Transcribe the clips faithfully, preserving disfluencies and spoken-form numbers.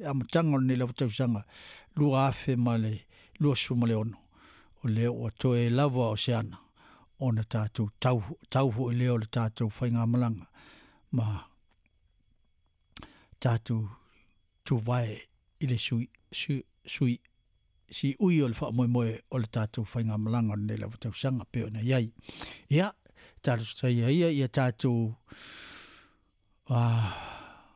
amatanga o nei lau tausanga lua afe ma le lua suma le ono o le o to e lava o se ana o na tātou tau tau ho le o le tātou whainga malanga ma tātou tu vai i le sui sui sui si ui o le wha moe moe o le tātou whainga malanga o nei lau tausanga pe o na iai ia tātou tai ia ia tātou ah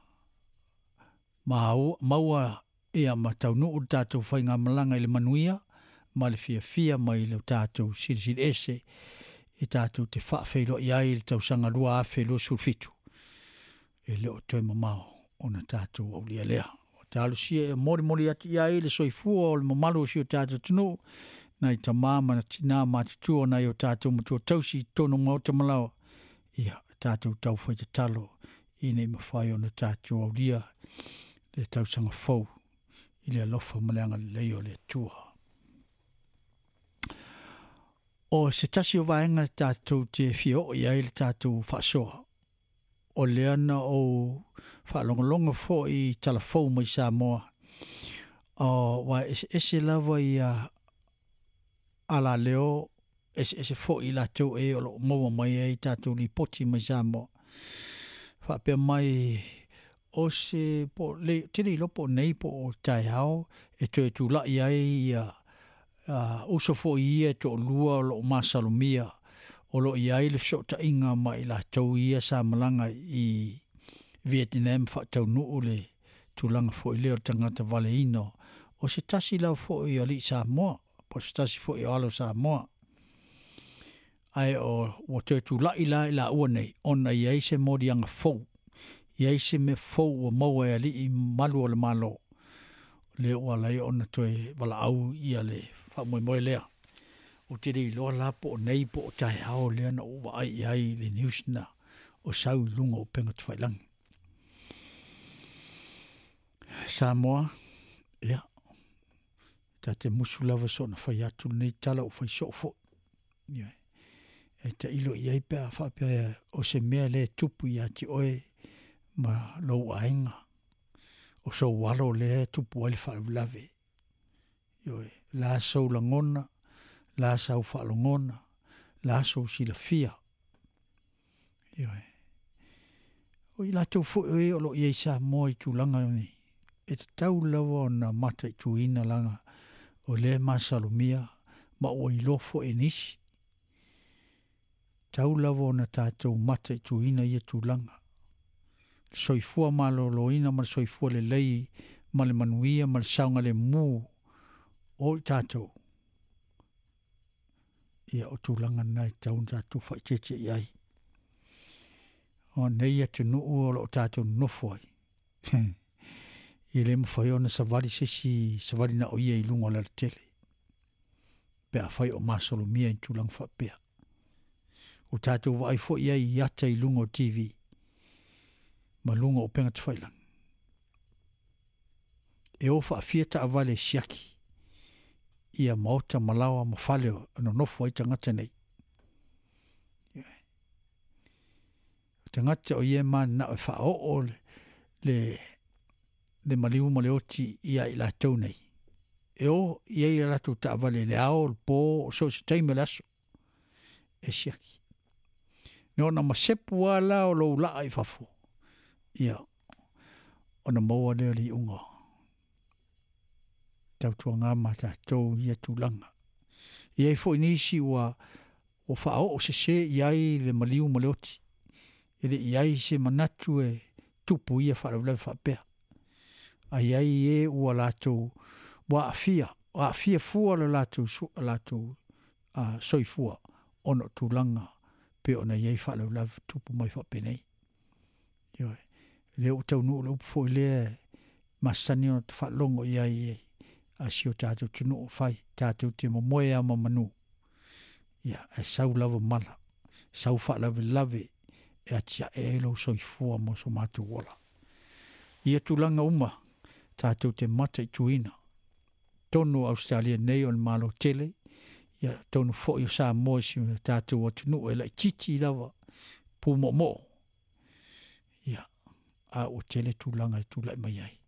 Mau, maua ia matau no o tātou whainga malanga i le manuia, ma le fia fia mai le tātou siri siri ese, e tātou te whaafeilo i ai le tausanga lua awhelo sulfitu. E leo toi mamao o na tātou au lia lea. O tālu sia e mori mori ati i ai le soifua o le mamalo si o tātou tunu, na i ta māma na tina mātutua na i o tātou matua tausi tono mau te malao. Ia, tātou tau whai te talo, i nei mawhai o na tātou au lia, le tausanga fau i le alofa maleanga leo le tua. O se tasi o vaenga tātou te fio i ai le tātou whaasoa. O leana o whaalongalonga fo i tala fau mai Samoa. O wa ese, ese lava i a ala leo ese ese fo i la tau e o lo maua mai e tātou li poti mai Samoa. Whaapea mai o se po le tiri lopo nei po o tai hao e tu tu la ia ia uh, uso fo ia to lua lo masalumia o lo ia le so ta inga mai la tau ia sa malanga i Vietnam fa tau no le tu langa fo i leo tangata valeino o se tasi la fo i ali Samoa po se tasi fo i alo Samoa ai o o te tu la ila ila o nei ona ia se modi anga fo ia se me fou o maua ali i malu o le malo. Le o alai ona toe wala au ia le wha moe moe lea. O te rei loa lapo o nei po o tae hao lea na uwa ai ai le niusina o sau lunga o penga tuwailangi. Samoa, ia, ta te musu lava so na whai atu nei tala o whai so fo. Ia, e ta ilo iai pēa whapea o se mea le tupu ia ti oe ma lo ainga o so walo le tupu ai fa lave yo la so langona la sa fa langona la so si la fia yo o ila to fo e o lo ia sa moi tu langa ni e tau lawa na mata tu ina langa o le masalumia ma o i lofo enis tau lawa na tatou mata tu ina ia tu langa soifua malo loina mal soifua le lei mal manuia mal saunga le mu o tatou ia o tulanga nai tau tatou fai cheche iai o nei atu nu o lo tatou nofoi i le mawhai o na savali sesi savali na o ia i lunga la tele pe a fai o masolo mia i tulang whapea o tatou vai fo iai i ata i lunga o T V malunga o penga tawhailang. E ofa a fiata a vale siaki. Ia maota malawa mawhaleo ano nofu ai tangata nei. Tangata o ie man na o wha o o le, le, le maliu maleoti ia i la tau nei. E o ia i rato ta a vale le ao, le po, o so se taime laso. E siaki. No na masepu wala o lo ula ai fafo. Ia, ona maua leo li unga. Tau tua ngā mata tau ia tūlanga. Ia i fo inisi wa o whao o se se iai le maliu maleoti. Ele iai se manatu e tupu ia whaarau whapea. A iai e ua lātou wa afia. Wa afia fua la lātou su, lātou uh, soifua ono tūlanga pe ona iai whaarau tupu mai whapenei. Ioi. Le o tau nuu le upu fo i lea masani o te whaalongo i ai e a si o tātou tunu o whai tātou te momoe a mamanu ia e sau lava mala sau whaalawe lave e atia e elo soi fua mo so mātu wola ia tūlanga uma tātou te mata i tuina tonu Australia nei on malo tele ia tonu fo i o sa moe si tātou o tunu e lai titi lava pu mo mo ia a o tele tūlanga i tūlai mai ai.